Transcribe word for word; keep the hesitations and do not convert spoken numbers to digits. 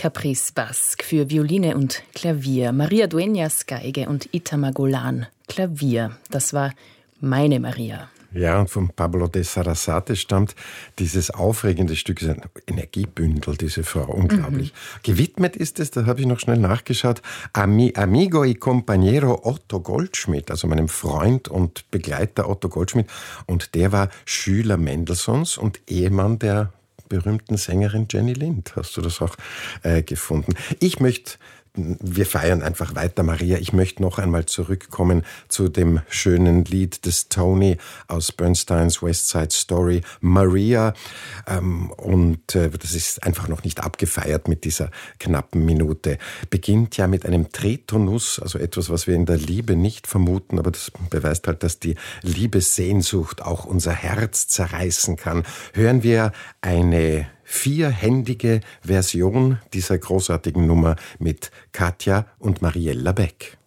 Caprice Basque für Violine und Klavier, Maria Dueñas Geige und Itamar Golan Klavier. Das war Meine Maria. Ja, und von Pablo de Sarasate stammt dieses aufregende Stück, ein Energiebündel, diese Frau, unglaublich. Mhm. Gewidmet ist es, da habe ich noch schnell nachgeschaut, Ami, Amigo y Compañero Otto Goldschmidt, also meinem Freund und Begleiter Otto Goldschmidt. Und der war Schüler Mendelssohns und Ehemann der berühmten Sängerin Jenny Lind. Hast du das auch äh, gefunden? Ich möchte Wir feiern einfach weiter, Maria. Ich möchte noch einmal zurückkommen zu dem schönen Lied des Tony aus Bernsteins West Side Story, Maria. Ähm, und äh, das ist einfach noch nicht abgefeiert mit dieser knappen Minute. Beginnt ja mit einem Tritonus, also etwas, was wir in der Liebe nicht vermuten, aber das beweist halt, dass die Liebessehnsucht auch unser Herz zerreißen kann. Hören wir eine vierhändige Version dieser großartigen Nummer mit Katja und Mariella Beck.